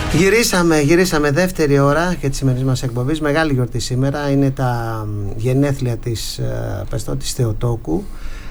Γυρίσαμε δεύτερη ώρα και τη σημερινής μας εκπομπής. Μεγάλη γιορτή σήμερα. Είναι τα γενέθλια της Θεοτόκου.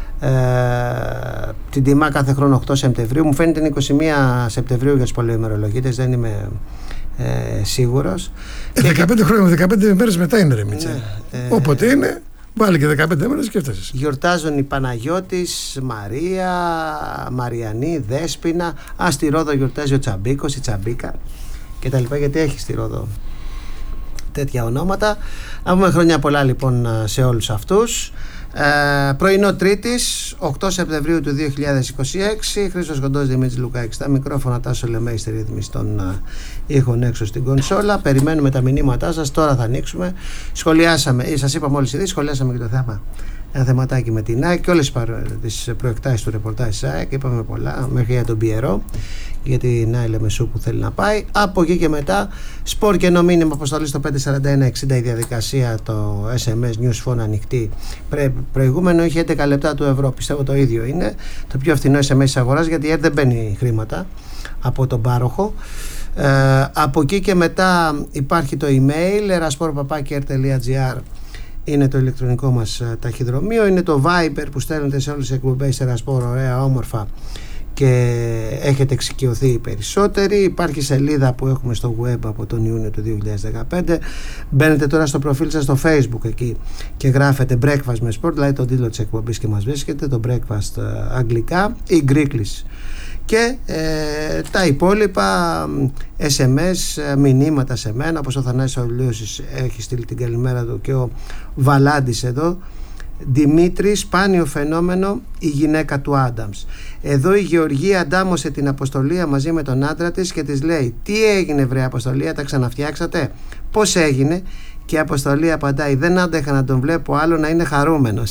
Την τιμά κάθε χρόνο 8 Σεπτεμβρίου. Μου φαίνεται είναι 21 Σεπτεμβρίου για τους πολυημερολογίτες. Δεν είμαι σίγουρος. 15 χρόνια, 15 μέρες μετά είναι, ρε Μίτσε. Όποτε είναι, βάλει και 15 μέρες και έφτασες. Γιορτάζουν η Παναγιώτης, Μαρία, Μαριανή, Δέσποινα. Στη Ρόδο γιορτάζει ο Τσαμπίκος, η Τσαμπίκα και τα λοιπά, γιατί έχει στη Ρόδο τέτοια ονόματα. Να πούμε χρόνια πολλά λοιπόν σε όλους αυτούς. Πρωινό Τρίτης, 8 Σεπτεμβρίου του 2026. Χρήστος Κοντός, Δημήτρης Λουκάκης στα μικρόφωνα, Τάσο Λεμέη στη ρύθμιση των ήχων έξω στην κονσόλα. Περιμένουμε τα μηνύματά σας. Τώρα θα ανοίξουμε. Σχολιάσαμε, σας είπα μόλις ήδη, σχολιάσαμε και το θέμα. Ένα θεματάκι με την ΑΕΚ και όλες τις προεκτάσεις του ρεπορτάζ της ΑΕΚ. Είπαμε πολλά, μέχρι για τον Πιερό, γιατί η Νάη Λεμεσού που θέλει να πάει. Από εκεί και μετά, σπορ και ενώ μήνυμα αποστολή στο 54160, η διαδικασία, το SMS News Phone ανοιχτή. Προηγούμενο είχε 11 λεπτά του ευρώ. Πιστεύω το ίδιο είναι. Το πιο φθηνό SMS της αγοράς, γιατί η ΕΡΤ δεν μπαίνει χρήματα από τον πάροχο. Από εκεί και μετά υπάρχει το email eraspor@r.gr. Είναι το ηλεκτρονικό μας ταχυδρομείο. Είναι το Viber που στέλνετε σε όλες τις εκπομπές Ερασπόρ, ωραία, όμορφα, και έχετε εξοικειωθεί οι περισσότεροι. Υπάρχει σελίδα που έχουμε στο web από τον Ιούνιο του 2015. Μπαίνετε τώρα στο προφίλ σας στο Facebook εκεί και γράφετε Breakfast με Sport, δηλαδή τον τίτλο της εκπομπής, και μας βρίσκετε το Breakfast αγγλικά ή Greeklish. Και τα υπόλοιπα SMS, μηνύματα σε μένα, όπως ο Θανάσης Ολίωσης έχει στείλει την καλημέρα του, και ο Βαλάντης εδώ. Δημήτρη, σπάνιο φαινόμενο η γυναίκα του Άνταμς. Εδώ η Γεωργία αντάμωσε την Αποστολία μαζί με τον άντρα της και της λέει: τι έγινε βρε Αποστολία, τα ξαναφτιάξατε? Πώς έγινε? Και η Αποστολή απαντάει: δεν άντεχα να τον βλέπω άλλο να είναι χαρούμενος.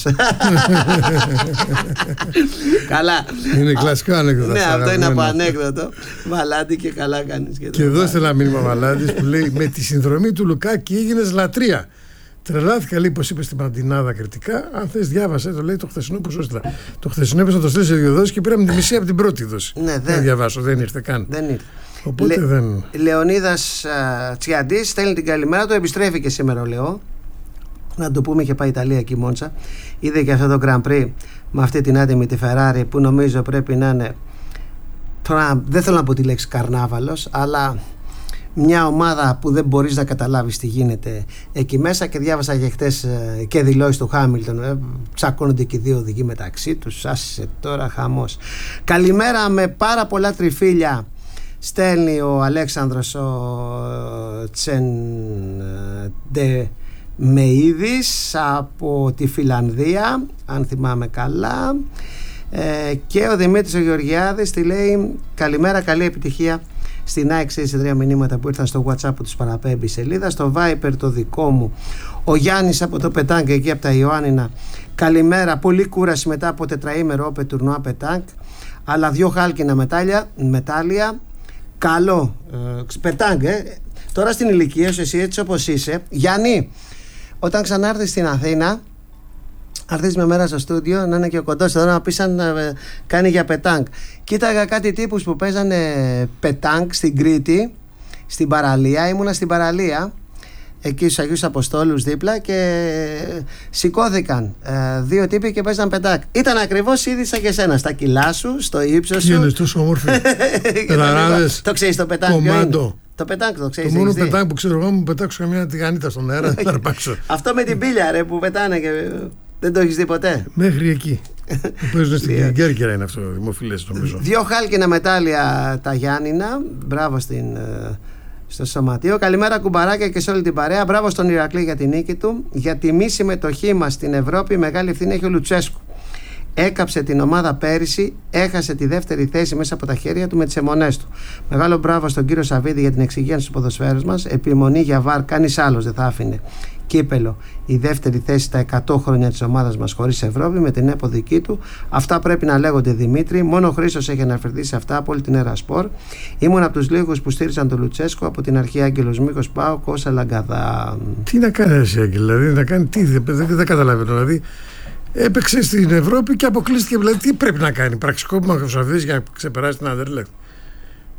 Καλά. Είναι κλασικό ανέκδοτο. Ναι, αυτό είναι από ανέκδοτο. Βαλάντη, και καλά κάνεις. Και δώστε ένα μήνυμα Βαλάντης που λέει: με τη συνδρομή του Λουκάκη έγινες λατρεία. Τρελάθηκα, λέει, πως είπε στην Παντινάδα κριτικά. Αν θες, διάβασε, το λέει το χθεσινό που σου έστειλα. Το χθεσινό έπεσε να το στείλει σε 2 δόσεις και πήραμε τη μισή από την πρώτη δόση. Ναι, δεν διαβάσω, δεν ήρθε καν. Δεν ήρθε. Οπότε δεν. Λεωνίδας Τσιαντής στέλνει την καλημέρα του. Επιστρέφει και σήμερα ο Λεό. Να το πούμε, είχε πάει Ιταλία εκεί, Μόντσα. Είδε και αυτό το Grand Prix με αυτή την άτιμη τη Ferrari, που νομίζω πρέπει να είναι. Τώρα δεν θέλω να πω τη λέξη καρνάβαλος, αλλά μια ομάδα που δεν μπορείς να καταλάβεις τι γίνεται εκεί μέσα. Και διάβασα και χτες και δηλώσεις του Χάμιλτον. Τσακώνονται και οι δύο οδηγοί μεταξύ τους. Άσε τώρα χαμός. Καλημέρα με πάρα πολλά τριφύλια, στέλνει ο Αλέξανδρος ο Τσεντεμεΐδης από τη Φιλανδία, αν θυμάμαι καλά. Και ο Δημήτρης ο Γεωργιάδης τη λέει: καλημέρα, καλή επιτυχία στην ΑΕΚ. Σε 3 μηνύματα που ήρθαν στο WhatsApp που τους παραπέμπει η σελίδα. Στο Viper το δικό μου, ο Γιάννης από το Πετάνκ εκεί από τα Ιωάννινα: καλημέρα, πολύ κούραση μετά από τετραήμερο όπε τουρνουά Πετάνκ, αλλά 2 χάλκινα μετάλλια. Καλό Πετάνκ. Τώρα στην ηλικία σου, εσύ έτσι όπως είσαι, Γιάννη, όταν ξανάρθεις στην Αθήνα, έρθεις με μέρα στο στούντιο, να είναι και ο Κοντός εδώ να πεις αν κάνει για πετάνκ. Κοίταγα κάτι τύπους που παίζανε πετάνκ στην Κρήτη, στην παραλία. Ήμουνα στην παραλία εκεί στους Αγίους Αποστόλους δίπλα και σηκώθηκαν 2 τύποι και παίζαν πετάνκ. Ήταν ακριβώς ήδη σαν και εσένα, στα κιλά σου, στο ύψος σου. Είναι τόσο όμορφη. Πελαράδες. Το ξέρεις το πετάνκ? Κομμάντο. Το πετάνκ το ξέρεις? Το μόνο πετάνκ που ξέρω εγώ, μου πετάξω καμιά τηγανίτα στον αέρα. Θα αρπάξω. Αυτό με την πύλια, ρε, που πετάνε και δεν το έχεις δει ποτέ? Μέχρι εκεί. Που παίζουν στην Κέρκυρα είναι αυτό, δημοφιλές νομίζω. 2 χάλκινα μετάλλια τα Γιάννηνα. Μπράβο στο σωματείο. Καλημέρα κουμπαράκια και σε όλη την παρέα. Μπράβο στον Ηρακλή για την νίκη του. Για τη μη συμμετοχή μας στην Ευρώπη μεγάλη ευθύνη έχει ο Λουτσέσκου. Έκαψε την ομάδα πέρυσι, έχασε τη δεύτερη θέση μέσα από τα χέρια του με τις αιμονές του. Μεγάλο μπράβο στον κύριο Σαββίδη για την εξυγίανση του ποδοσφαίρου μας. Επιμονή για βαρ, κανείς άλλος δεν θα άφηνε κύπελο η δεύτερη θέση στα 100 χρόνια της ομάδας μας χωρίς Ευρώπη με την ΕΠΟ δική του. Αυτά πρέπει να λέγονται, Δημήτρη. Μόνο ο Χρήστος έχει αναφερθεί σε αυτά από όλη την Ερασπορ. Ήμουν από τους λίγους που στήριζαν τον Λουτσέσκο από την αρχή. Άγγελος Μίκος Πάο, Κώσα Λαγκαδά. Τι να κάνει εσύ, Άγγελ, δηλαδή να κάνει τι, δεν καταλαβαίνω. Δηλαδή έπαιξε στην Ευρώπη και αποκλείστηκε. Δηλαδή τι πρέπει να κάνει, πραξικόπημα χρυσαφίδης για να ξεπεράσει την Άντερλεχτ?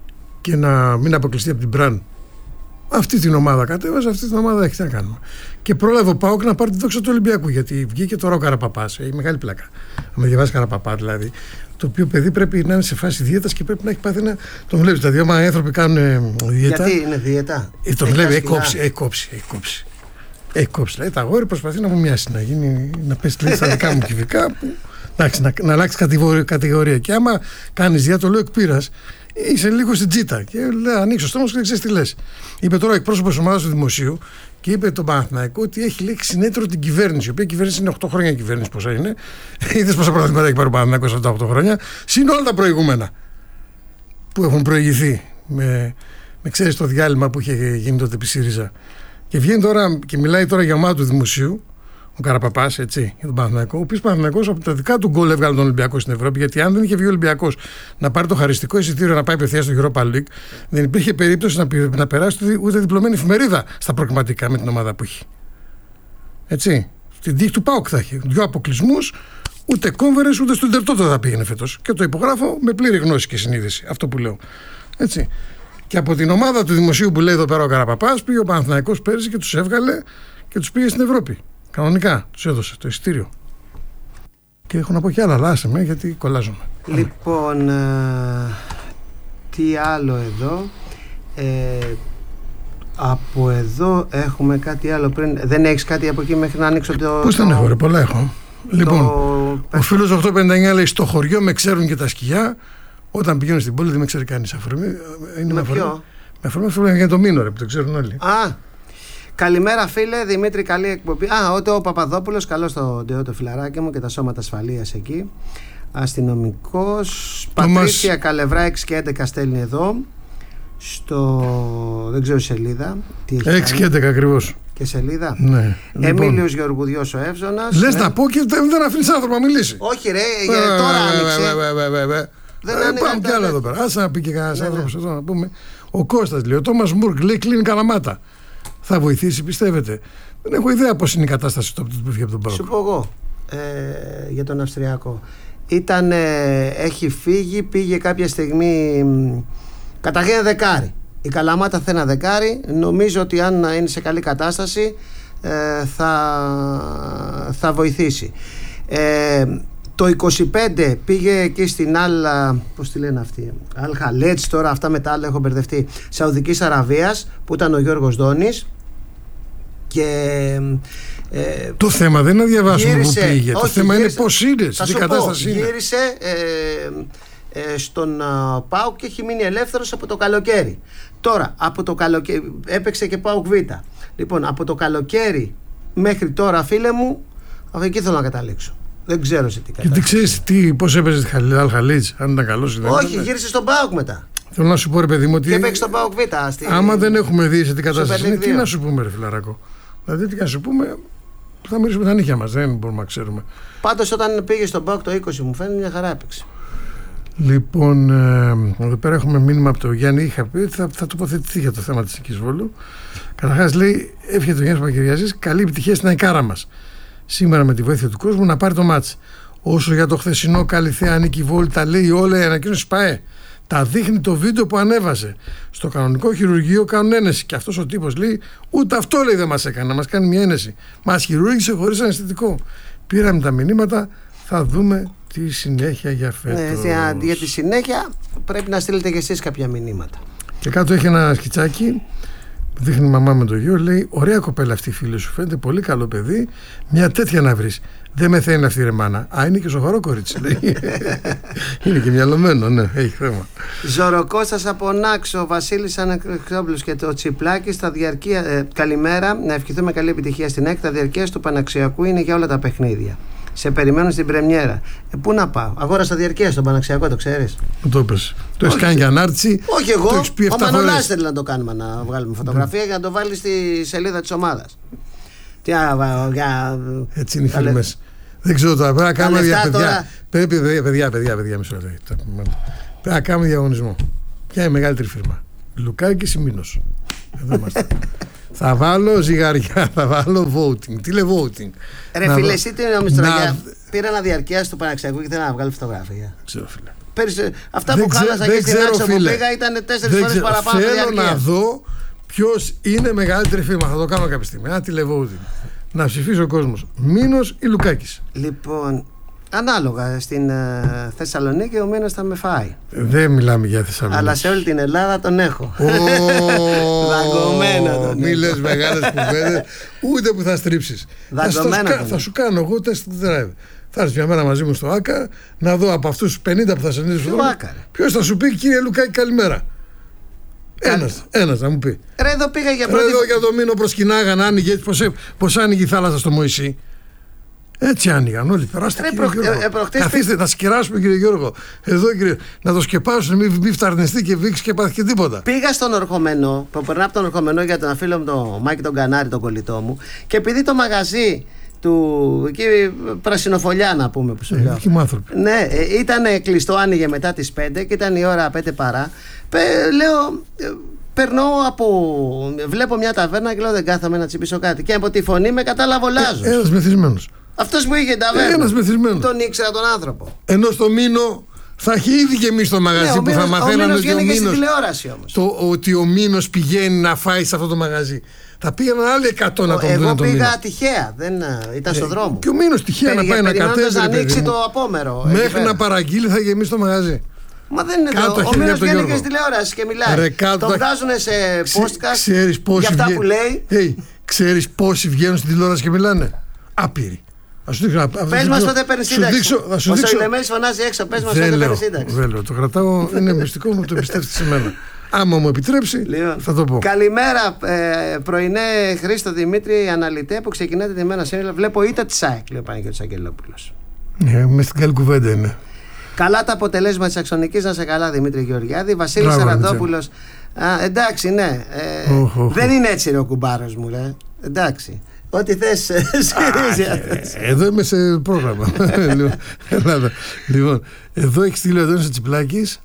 και να μην αποκλειστεί από την Μπραν. Αυτή την ομάδα κατέβασε, αυτή την ομάδα έχει να κάνουμε. Και πρόλαβε ο ΠΑΟΚ να πάρει τη δόξα του Ολυμπιακού, γιατί βγήκε τώρα ο Καραπαπάς. Έχει μεγάλη πλάκα. Αν με διαβάσει Καραπαπά, δηλαδή, το οποίο παιδί πρέπει να είναι σε φάση δίαιτας και πρέπει να έχει πάθει ένα. Τον βλέπει. Δηλαδή, άμα οι άνθρωποι κάνουν δίαιτα. Γιατί είναι δίαιτα. Τον βλέπει, έχει κόψει. Έχει κόψει. Δηλαδή, τα αγόρι προσπαθεί να μου μοιάσει, να πέσει στα δικά μου κυβικά. Εντάξει, να αλλάξει κατηγορία. Και άμα κάνει δίαιτα, το λέω εκ πείρας, είσαι λίγο στην τζίτα. Και λέει, ανοίξει το στόμα σου και ξέρει τι λες. Είπε τώρα ο εκπρόσωπος της ομάδας του Δημοσίου και είπε τον Παναθηναϊκό ότι έχει λέξει συνέτερο την κυβέρνηση. Η οποία κυβέρνηση είναι 8 χρόνια κυβέρνηση, πόσα είναι. Είδες πόσα παραδείγματα έχει πάρει ο Παναθηναϊκός αυτά τα 8 χρόνια. Συν όλα τα προηγούμενα που έχουν προηγηθεί. Με ξέρεις το διάλειμμα που είχε γίνει τότε επί ΣΥΡΙΖΑ. Και βγαίνει τώρα και μιλάει τώρα για ομάδα του Δημοσίου. Ο Καραπαπάς, έτσι, για τον Παναθηναϊκό. Ο οποίος Παναθηναϊκός από τα δικά του γκολ έβγαλε τον Ολυμπιακό στην Ευρώπη. Γιατί αν δεν είχε βγει ο Ολυμπιακός να πάρει το χαριστικό εισιτήριο να πάει απευθείας στο Europa League, δεν υπήρχε περίπτωση να περάσει ούτε διπλωμένη εφημερίδα στα προκριματικά με την ομάδα που έχει. Έτσι. Στην τύχη του ΠΑΟΚ θα έχει 2 αποκλεισμούς, ούτε conference ούτε στον τερτότο θα πήγαινε φέτος. Και το υπογράφω με πλήρη γνώση και συνείδηση. Αυτό που λέω. Έτσι. Και από την ομάδα του Δημοσίου που λέει εδώ πέρα ο Καραπαπάς, πήγε ο Παναθηναϊκός πέρυσι και τους έβγαλε και τους πήγε στην Ευρώπη. Κανονικά τους έδωσε το εισιτήριο. Και έχω να πω κι άλλα, αλλά άσε με γιατί κολλάζομαι. Λοιπόν, τι άλλο εδώ. Από εδώ έχουμε κάτι άλλο πριν. Δεν έχεις κάτι από εκεί μέχρι να ανοίξω το. Πώς δεν έχω, ρε, πολλά έχω. Λοιπόν, ο φίλος 859 λέει: στο χωριό με ξέρουν και τα σκυλιά. Όταν πηγαίνω στην πόλη δεν με ξέρει κανείς. Αφορμή. Με ποιο? Με αφορμή για το μήνο, ρε, που το ξέρουν όλοι. Καλημέρα φίλε, Δημήτρη, καλή εκπομπή. Ο Παπαδόπουλος, καλώς το ντεό το φιλαράκι μου και τα σώματα ασφαλείας εκεί. Αστυνομικός. Πατρίσια Καλευρά 6 και 11 στέλνει εδώ. Δεν ξέρω σελίδα. 6 και 11 ακριβώς. Και σελίδα. Ναι. Εμίλιος Γεωργουδιός ο Εύζωνας. Λες να πω και δεν αφήνεις άνθρωπο να μιλήσει. Όχι ρε, τώρα άνοιξε. Πάμε κι άλλα εδώ πέρα. Άσε να πει και κανένας άνθρωπος εδώ να πούμε. Ο Κώστας λέει: ο Τόμας Μουρκ λέει κλείνει Καλαμάτα. Θα βοηθήσει, πιστεύετε? Δεν έχω ιδέα πώς είναι η κατάσταση που έφυγε από τον ΠΑΟΚ. Σου πω εγώ για τον Αυστριακό. Έχει φύγει, πήγε κάποια στιγμή. Καταρχήν ένα δεκάρι. Η Καλαμάτα θέλει ένα δεκάρι. Νομίζω ότι αν είναι σε καλή κατάσταση θα βοηθήσει. Το 25 πήγε εκεί στην πώς τη λένε αυτή, Αλ-Χαλέτς, τώρα αυτά με τα άλλα έχω μπερδευτεί, Σαουδικής Αραβίας, που ήταν ο Γιώργος Δόνης. Και το θέμα δεν είναι να διαβάσουμε που πήγε. Το θέμα είναι πώς είναι, σε τι κατάσταση είναι. Γύρισε στον ΠΑΟΚ και έχει μείνει ελεύθερος από το καλοκαίρι. Τώρα από το καλοκαίρι έπαιξε και ΠΑΟΚ Β. Λοιπόν, από το καλοκαίρι μέχρι τώρα, φίλε μου, εκεί θέλω να καταλήξω. Δεν ξέρω σε τι κατάσταση. Και τι ξέρεις πώς έπαιζε τη Αλ-Χαλίτς, αν ήταν καλός ή δεν. Όχι, γύρισε στον ΠΑΟΚ μετά. Θέλω να σου πω, ρε παιδί μου, ότι. Και έπαιξε στον ΠΑΟΚ Β. Άμα δεν έχουμε δει σε τι κατάσταση είναι, τι να σου πούμε, ρε φιλαράκο. Δηλαδή, τι να σου πούμε, θα μυρίσουμε τα νύχια μας. Δεν μπορούμε να ξέρουμε. Πάντως, όταν πήγε στον ΠΑΟΚ το 20, μου φαίνεται μια χαρά έπαιξε. Λοιπόν, εδώ πέρα έχουμε μήνυμα από το Γιάννη. Είχα πει ότι θα τοποθετηθεί για το θέμα της Νίκης Βόλου. Καταρχάς, λέει: εύχεται ο Γιάννης Παπακυριαζής καλή επιτυχία στην Αϊκάρα μας. Σήμερα με τη βοήθεια του κόσμου να πάρει το μάτς. Όσο για το χθεσινό καλή θέα Νίκη Βόλου τα λέει όλα, η ανακοίνωση ΠΑΕ. Τα δείχνει το βίντεο που ανέβασε. Στο κανονικό χειρουργείο κάνουν ένεση. Και αυτός ο τύπος λέει: ούτε αυτό λέει δεν μας έκανε, να μας κάνει μια ένεση. Μας χειρούργησε χωρίς αναισθητικό. Πήραμε τα μηνύματα, θα δούμε τη συνέχεια για φέτος. Για τη συνέχεια πρέπει να στείλετε και εσείς κάποια μηνύματα. Και κάτω έχει ένα σκιτσάκι. Δείχνει η μαμά με το γιο, λέει: ωραία κοπέλα αυτή η φίλη σου, φαίνεται πολύ καλό παιδί. Μια τέτοια να βρεις. Δεν με θέλει αυτή η ρεμάνα. Είναι και σοβαρό κορίτσι, λέει. Είναι και μυαλωμένο, ναι, έχει θέμα. Ζωροκώστας από Νάξο, Βασίλης Αναξόπουλος και το Τσιπλάκι στα διαρκεία. Καλημέρα, να ευχηθούμε καλή επιτυχία στην ΕΚ. Τα διαρκείας του Παναξιακού είναι για όλα τα παιχνίδια. Σε περιμένουν στην πρεμιέρα. Πού να πάω? Αγόρασα διαρκεία στον Παναξιακό, το ξέρεις? Μου το είπες. Το έχεις κάνει για ανάρτηση. Όχι εγώ. Ο Μανολάς θέλει να το κάνουμε, να βγάλουμε φωτογραφία για να το βάλει στη σελίδα της ομάδας. Έτσι είναι οι φίλοι. Δεν ξέρω τώρα. Πρέπει να κάνουμε παιδιά, μισό λεπτό. Πρέπει να κάνουμε διαγωνισμό. Ποια είναι η μεγαλύτερη φίρμα? Λουκάκης ή Μήνος? Εδώ είμαστε. Θα βάλω ζυγαριά, θα βάλω voting. Τι λέει voting? Ρε φίλε, εσύ τι νομίζεις τώρα? Πήρα ένα διαρκεία στο Παναξιακό και θέλω να βγάλω φωτογραφία. Ξέρω, φίλε. Αυτά που χάλασα και στην Άξο που πήγα ήταν 4 φορές παραπάνω. Θέλω να δω ποιος είναι μεγαλύτερη φίρμα. Θα το κάνω κάποια στιγμή. Τηλεβόουτιν. Να ψηφίσει ο κόσμος. Μήνος ή Λουκάκης? Λοιπόν, ανάλογα. Στην Θεσσαλονίκη ο Μήνος θα με φάει. Δεν μιλάμε για Θεσσαλονίκη. Αλλά σε όλη την Ελλάδα τον έχω. Δαγκωμένο τον έχω. Μη λες μεγάλες κουβέντες. Ούτε που θα στρίψεις. Θα σου κάνω εγώ test drive. Θα έρθεις μια μέρα μαζί μου στο ΆΚΑ να δω από αυτούς τους 50 που θα σε νίζουν. Ποιος θα σου πει, κύριε Λουκάκη, καλημέρα? Ένας να μου πει. Ρε, εδώ πήγα για πρώτη. Εδώ για το Μήνο προσκυνάγαν, άνοιγε. Πώς άνοιγε η θάλασσα στο Μωυσή? Έτσι άνοιγαν όλοι. Περάστε, κύριε Γιώργο. Καθίστε, θα σκεράσουμε, κύριε Γιώργο. Εδώ, κύριε, να το σκεπάσουν, μην φταρνιστεί και βήξει και πάθει και τίποτα. Πήγα στον Ορχομενό, που περνά από τον Ορχομενό για τον φίλο μου, τον Μάκη τον Κανάρη, τον κολλητό μου, και επειδή το μαγαζί του εκεί πρασινοφολιά, να πούμε, που σου λέω. Ναι, ήταν κλειστό, άνοιγε μετά τις 5 και ήταν η ώρα 5 παρά. Λέω, περνώ βλέπω μια ταβέρνα και λέω δεν κάθομαι να τσιμπήσω κάτι. Και από τη φωνή με κατάλαβε ο Λάζος. Ένας μεθυσμένος. Αυτός που είχε ταβέρνα. Ένας μεθυσμένος. Τον ήξερα τον άνθρωπο. Ενώ στο Μήνο θα έχει ήδη και εμείς στο μαγαζί που θα μαθαίναμε ότι ο Μήνος. Τηλεόραση όμως. Ότι ο Μήνος πηγαίνει να φάει σε αυτό το μαγαζί. Θα πήγαιναν άλλοι 100 να τον δουν. Εγώ πήγα τυχαία, ήταν στον δρόμο. Και ο Μήνος τυχαία να πάει να κατέβει. Να ανοίξει το απόμερο. Μέχρι να παραγγείλει θα γεμίσει το μαγαζί. Μα δεν είναι το. Ο Μήνος βγαίνει και στη τηλεόραση και μιλάει. Τον βγάζουν σε podcast για αυτά που λέει. Ξέρεις πόσοι βγαίνουν στην τηλεόραση και μιλάνε? Άπειροι. Πες μας πότε παίρνει σύνταξη. Ο Σοηλεμέλης φωνάζει έξω. Πες μας πότε παίρνει σύνταξη. Δεν λέω. Το κρατάω. Είναι μυστικό, μου το εμπιστεύεται σε μένα. Άμα μου επιτρέψει, θα το πω. Καλημέρα, πρωινέ Χρήστο Δημήτρη, αναλυτέ που ξεκινάτε τη μέρα σήμερα. Βλέπω ήττα τη ΑΕΚ, λέει ο Παναγιώτης Αγγελόπουλος. Ναι, μες στην καλή κουβέντα είναι. Καλά τα αποτελέσματα της Αξονικής, να σε καλά Δημήτρη Γεωργιάδη. Βασίλης Σαραντόπουλος. Εντάξει, ναι. Δεν είναι έτσι ρε ο κουμπάρος μου, ρε. Εντάξει. Ό,τι θες. Εδώ είμαι σε πρόγραμμα. Λοιπόν, εδώ έχει στείλει ο Αντώνης Τσιπλάκης.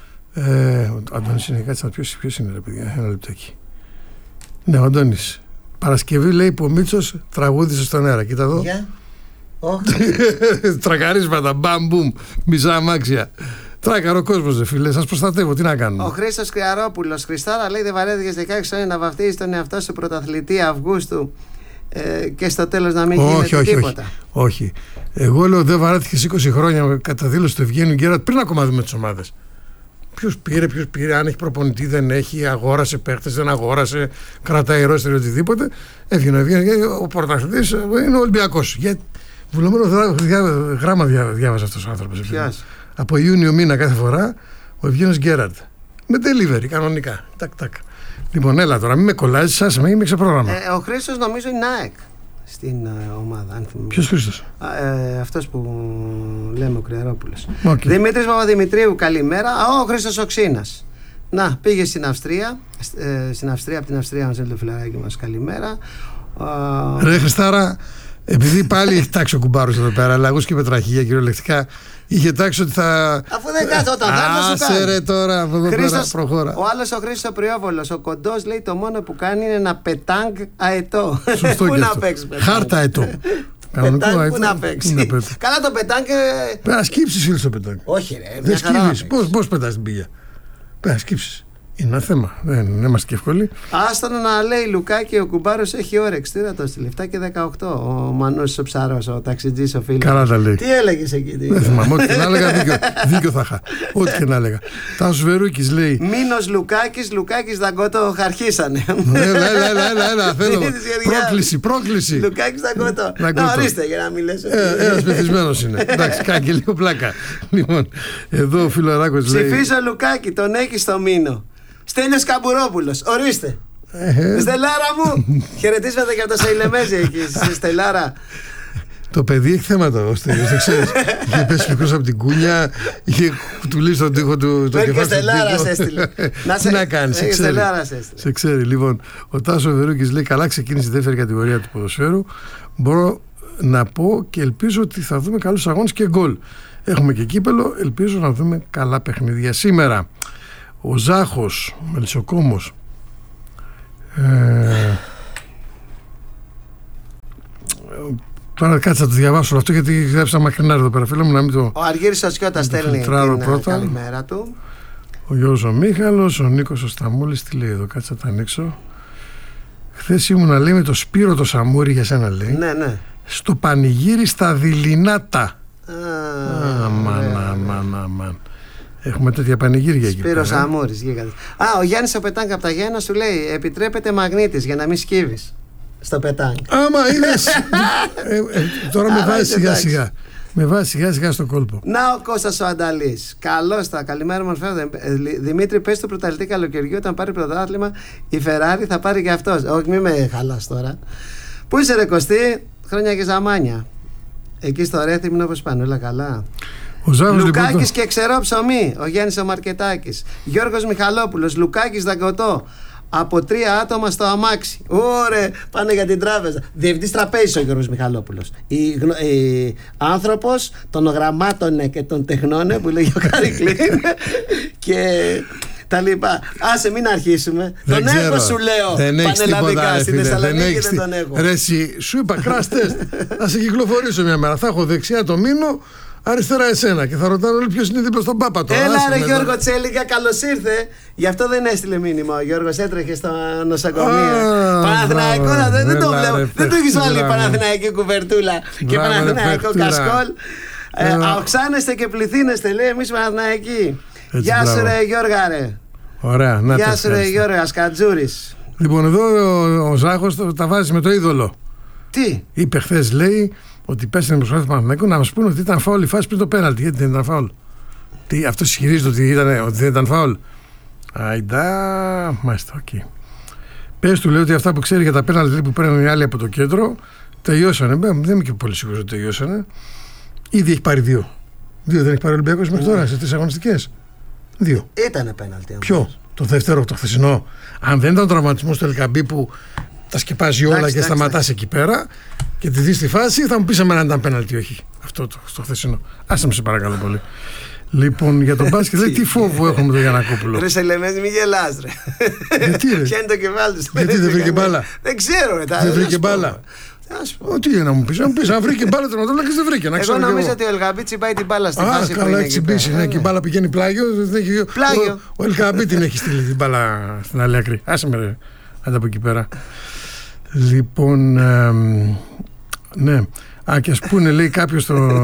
Ο Αντώνης είναι κάτι σαν ποιος είναι ρε παιδιά? Ένα λεπτάκι. Ναι, ο Αντώνης. Παρασκευή λέει που ο Μίτσος τραγούδισε στον αέρα. Κοίτα εδώ. Τρακαρίσματα, μπαμ μπουμ, μισά αμάξια. Τράκαρο κόσμος, δε φίλε, σας προστατεύω, τι να κάνουμε. Ο Χρήστος Κρυαρόπουλος. Χριστάρα λέει δεν βαρέθηκες 16 χρόνια να βαφτίζεις τον εαυτό σου πρωταθλητή Αυγούστου και στο τέλος να μην γίνεται τίποτα. Όχι. Εγώ λέω δεν βαρέθηκες 20 χρόνια κατά δήλωση του Ευγένιου Γκέραντ πριν ακόμα δούμε τις ομάδες. Ποιος πήρε, αν έχει προπονητή, δεν έχει, αγόρασε παίχτες, δεν αγόρασε, κρατάει ρόστερ ή οτιδήποτε. Έβγαινε, ο πρωταθλητής είναι ο Ολυμπιακός. Βουλωμένο γράμμα διάβαζε αυτός ο άνθρωπος. Από Ιούνιο μήνα κάθε φορά ο Ευγένιος Γκέραντ. Με delivery, κανονικά. Τακ. Λοιπόν, έλα τώρα, μην με κολλάζεις, άσε με, είμαι σε πρόγραμμα. Ο Χρήστος νομίζω είναι ΑΕΚ στην ομάδα. Ποιος Χρήστος? Αυτός που λέμε, ο Κρυαρόπουλος. Δημήτρης Παπαδημητρίου, καλημέρα. Ο Χρήστος Οξίνας. Να, πήγε στην Αυστρία. Από την Αυστρία μας έλεγε το φιλαράκι μας, καλημέρα. Ρε Χριστάρα, επειδή πάλι έχει τάξει ο κουμπάρος εδώ πέρα, λαγούς και πετραχία κυριολεκτικά, είχε τάξει ότι θα. Αφού δεν κάθεται, θα άσε ρε τώρα, από εδώ πέρα προχώρα. Ο άλλος ο Χρήστος ο Πριόβολος, ο κοντός λέει το μόνο που κάνει είναι ένα πετάνγκ αετό. Σωστό. Πού να παίξει πετάνγκ? Χάρτα αετό. Πετάνγκ που να παίξει. Καλά το πετάνγκ. Πρέπει να σκύψεις φίλοι στο πετάνγκ. Όχι ρε. Δεν σκύβεις. Πώς πετάς την πηγαία? Πρέπει να σκύψεις. Είναι ένα θέμα. Δεν είμαστε και εύκολοι. Άστον να λέει Λουκάκη, ο κουμπάρος έχει όρεξη. Τι να το στείλει? 7 και 18. Ο Μανούσης ο ψαρός, ο ταξιτζής, ο φίλος. Καλά τα λέει. Τι έλεγες εκεί? Δεν θυμάμαι. Ό,τι και να έλεγα, δίκιο θα είχα. Ό,τι και να έλεγα. Τάσος Βερούκης λέει. Μήνος Λουκάκης Δαγκώτο χαρχίσανε. Έλα. Θέλω. Πρόκληση. Λουκάκης Δαγκώτο. Να ορίστε για να μην λες. Ένας πεθυσμένος είναι. Εντάξει, κάνει και λίγο πλάκα. Λοιπόν, εδώ ο φιλαράκος λέει. Ψηφίζω Λουκάκη, τον έχει στο Μήνο. Στέλιος Καμπουρόπουλος, ορίστε. Στελάρα μου. Χαιρετίσματα και από το Σεϊλεμέζη εκεί, στη Στελάρα. Το παιδί έχει θέματα, ο Στέλιος, δεν ξέρεις. Είχε πέσει μικρός από την κούνια, είχε κουτουλήσει τον τοίχο του. Μέχρι και Στελάρα σε έστειλε. Τι να κάνεις, σε ξέρει. Λοιπόν, ο Τάσος Βερούκης λέει καλά ξεκίνησε η δεύτερη κατηγορία του ποδοσφαίρου. Μπορώ να πω και ελπίζω ότι θα δούμε καλούς αγώνες και γκολ. Έχουμε και κύπελο, ελπίζω να δούμε καλά παιχνίδια σήμερα. Ο Ζάχος, ο Μελισσοκόμος, Τώρα κάτσε να το διαβάσω όλο αυτό, γιατί γράψα μακρινά εδώ πέρα, φίλο μου, να μην το. Ο Αργύρης ο Σιώτας στέλνει την καλημέρα του. Ο Γιώργος ο Μίχαλος, ο Νίκος ο Σταμούλης, τι λέει εδώ, κάτσε να τα ανοίξω. Χθες ήμουνα, λέει, με το Σπύρο το Σαμούρι, για σένα λέει. Ναι. Στο πανηγύρι στα Δειλινάτα. Αμάν. Έχουμε τέτοια πανηγύρια εκεί. Σπύρος Σαμούρης. Ο Γιάννης ο Πετάνκ από τα Γέννα σου λέει: επιτρέπεται μαγνήτης για να μην σκύβεις στο Πετάνκ. Άμα είδες. Τώρα με βάζει σιγά-σιγά. Με βάζει σιγά-σιγά στο κόλπο. Να ο Κώστας ο Ανταλής. Καλώς τα. Καλημέρα, μορφέδε. Δημήτρη, πες του πρωταθλητή καλοκαιριού, όταν πάρει πρωτάθλημα η Φεράρι θα πάρει και αυτός. Όχι, μη με χαλάς τώρα. Πού είσαι, ρε Κωστή, χρόνια και ζαμάνια. Εκεί στο Ρέθυμνο, όπως πάνε, όλα καλά. Λουκάκης και ξερό ψωμί. Ο Γιάννης ο Μαρκετάκης. Γιώργος Μιχαλόπουλος. Λουκάκης Δαγκωτό. Από 3 άτομα στο αμάξι. Ωραία, πάνε για την τράπεζα. Διευθυντής τραπέζης ο Γιώργος Μιχαλόπουλος. Άνθρωπος των γραμμάτων και των τεχνών που λέγει ο Καρικλίν και τα λοιπά. Άσε, μην αρχίσουμε. Δεν τον ξέρω. έχω, σου λέω. Πανελλαδικά στη Θεσσαλονίκη δεν τον έχω. Ρε εσύ, σου είπα κράστες. Θα σε κυκλοφορήσω μια μέρα. Θα έχω δεξιά το μήνο, αριστερά εσένα και θα ρωτάνε όλοι ποιος είναι δίπλα στον Πάπατο. Έλα ρε Γιώργο Τσέλικα, καλώς ήρθε. Γι' αυτό δεν έστειλε μήνυμα ο Γιώργος, έτρεχε στο νοσοκομείο. Παναθηναϊκό, δεν το βλέπω. Δεν του έχεις βάλει Παναθηναϊκή κουβερτούλα και Παναθηναϊκό κασκόλ. Αοξάνεστε και πληθύνεστε, λέει, εμείς Παναθηναϊκοί. Γεια σου ρε Γιώργα ρε. Ωραία, να γεια σου ρε Γιώργα Ασκατζούρης. Λοιπόν, εδώ ο Ζάχος τα βάζει με το είδωλο. Τι είπε χθες, λέει, ότι πέσει την προσπάθεια του Παναθηναϊκού να μας πούνε ότι ήταν φάουλ η φάση πριν το πέναλτι. Γιατί δεν ήταν φάουλ. Αυτό ισχυρίζεται ότι δεν ήταν φάουλ. Αϊντά, μάλιστα, οκ. Πες του, λέει, ότι αυτά που ξέρει για τα πέναλτι που παίρνουν οι άλλοι από το κέντρο τελειώσανε. Δεν είμαι και πολύ σίγουρος ότι τελειώσανε. Ήδη έχει πάρει 2. 2 δεν έχει πάρει ο Ολυμπιακός μέχρι τώρα σε 3 αγωνιστικές. 2. Ήτανε πέναλτι. Ποιο, το δεύτερο, το χθεσινό. Αν δεν ήταν ο τραυματισμός του Ελκαμπή που τα σκεπάζει όλα και σταματάς εκεί πέρα και τη δεις στη φάση, θα μου πεις εμένα αν ήταν πέναλτι ή όχι. Αυτό το χθεσινό. Άσε με, σε παρακαλώ πολύ. Λοιπόν, για τον μπάσκετ, λέει, τι φόβο έχουμε τον Γιαννακόπουλο. Ρε Σελεμές, μη γελάς ρε. Γιατί ρε. Ποια είναι το κεφάλι του. Γιατί δεν βρήκε μπάλα. Δεν ξέρω ρε. Δεν βρήκε μπάλα. Τι είναι να μου πεις, αν βρήκε μπάλα τερματολόγος δεν βρήκε. Εγώ νομίζω ότι ο Ελγαμπίτσι πάει την μπάλα στη φάση που καλά, έχει τσιμπήσει. Και η μπάλα πηγαίνει πλάγιο. Πλάγιο. Ο Ελγαμπί την έχει στείλει την μπάλα στην άλλη άκρη. Άσε με ρε, άντε από εκεί πέρα. Λοιπόν, ναι. Και ας πούνε, λέει, κάποιος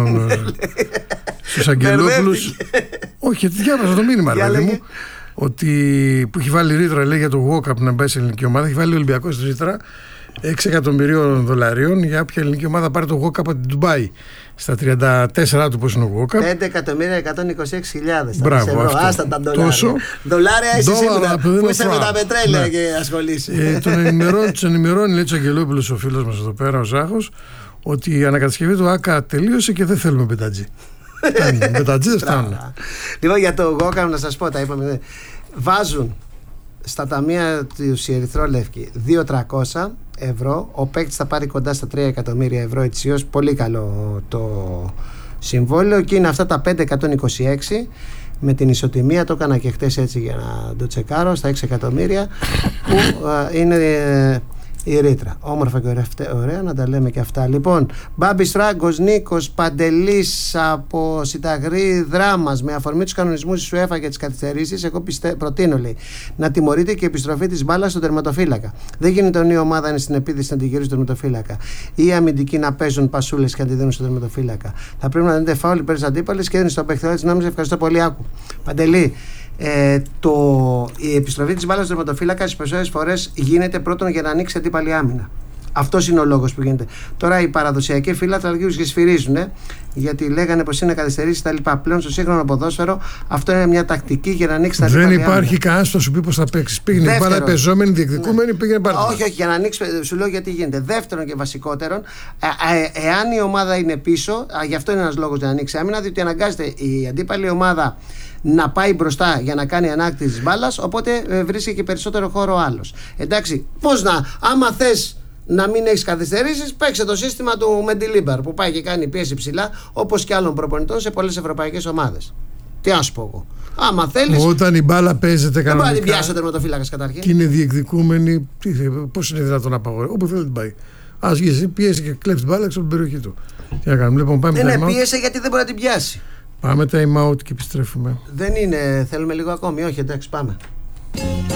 στους Αγγελόπουλους. Όχι, γιατί διάβασα το μήνυμα, ρε παιδί μου. Ότι που έχει βάλει ρήτρα, λέει, για το walk-up να πάει σε ελληνική ομάδα. Έχει βάλει ο Ολυμπιακός ρήτρα 6 εκατομμυρίων δολαρίων για όποια ελληνική ομάδα πάρει το walk-up από την Ντουμπάι. Στα 34 του πώς είναι ο walk-up. 5.126.000. Μπράβο, αυτό. Άστα τα δολάρια. Τόσο. Δολάρια εσύ σίγουρα που είσαι με τα πετρέλαια και ασχολείσαι. Τους ενημερώνει, λέει, ο Αγγελόπουλος, ο φίλος μας εδώ πέρα, ο Ζάχος, ότι η ανακατασκευή του ΆΚΑ τελείωσε και δεν θέλουμε πετατζή. Πετατζή δεν φτάνουν. Λοιπόν, για το walk-up να σας πω, τα είπαμε. Βάζουν στα ταμεία του Ερυθρόλευκη 2.300 ευρώ. Ο παίκτης θα πάρει κοντά στα 3 εκατομμύρια ευρώ ετησίως. Πολύ καλό το συμβόλαιο. Και είναι αυτά τα 5.126 με την ισοτιμία. Το έκανα και χτες έτσι για να το τσεκάρω. Στα 6 εκατομμύρια που είναι η ρήτρα. Όμορφα και ωραία να τα λέμε και αυτά. Λοιπόν, Μπάμπης Φράγκος, Νίκος Παντελής από Σιταγρή Δράμας, με αφορμή τους κανονισμούς της UEFA για τις καθυστερήσεις, εγώ προτείνω, λέει, να τιμωρείται και η επιστροφή της μπάλας στον τερματοφύλακα. Δεν γίνεται η ομάδα είναι στην επίθεση να την γυρίσει στον τερματοφύλακα. Ή οι αμυντικοί να παίζουν πασούλες και να τη δίνουν στον τερματοφύλακα. Θα πρέπει να δίνετε φάουλ υπέρ της αντίπαλης και δίνει στον παίχτη της νόμιζα. Ευχαριστώ πολύ, άκου. Παντελή. Η επιστροφή της μπάλας του τερματοφύλακα στις περισσότερες φορές γίνεται πρώτον για να ανοίξει αντίπαλη άμυνα. Αυτός είναι ο λόγος που γίνεται. Τώρα οι παραδοσιακοί φίλαθλοι αρχίζουν και σφυρίζουν, γιατί λέγανε πως είναι καθυστερήσεις τα λοιπά. Πλέον στο σύγχρονο ποδόσφαιρο αυτό είναι μια τακτική για να ανοίξει τα αντίπαλη άμυνα. Δεν υπάρχει κανένας που θα σου πει πως θα παίξεις. Πήγαινε πάρα πεζόμενη, διεκδικούμενη, πήγαινε πάρα. Όχι, για να ανοίξει, σου λέω γιατί γίνεται. Δεύτερον και βασικότερον, εάν η ομάδα είναι πίσω, γι' αυτό είναι ένας λόγος για να ανοίξει άμυνα, διότι αναγκάζεται η αντίπαλη ομάδα να πάει μπροστά για να κάνει ανάκτηση της μπάλας, οπότε βρίσκει και περισσότερο χώρο ο άλλος. Εντάξει, πώς να, άμα θες να μην έχεις καθυστερήσεις, παίξε το σύστημα του Μεντιλίμπαρ που πάει και κάνει πίεση ψηλά, όπως και άλλων προπονητών σε πολλές ευρωπαϊκές ομάδες. Τι ας πω εγώ. Άμα θέλεις. Όταν η μπάλα παίζεται κανονικά. Δεν μπορεί να την πιάσει ο τερματοφύλακας καταρχήν. Και είναι διεκδικούμενη, πώς είναι δυνατόν να απαγορεύει. Όπου θέλει την πάει. Άσχησε, πίεσε και κλέψει μπάλα έξω από την περιοχή του. Τι να κάνουμε, λοιπόν, πάμε Ναι, πίεσε γιατί δεν μπορεί να την πιάσει. Πάμε time out και επιστρέφουμε. Δεν είναι, θέλουμε λίγο ακόμη. Όχι, εντάξει, πάμε.